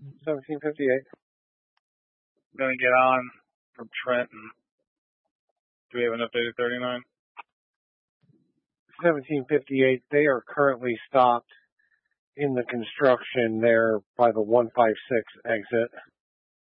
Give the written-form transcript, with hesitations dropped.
1758. Gonna get on from Trenton. Do we have an updated 39? 1758, they are currently stopped in the construction there by the 156 exit.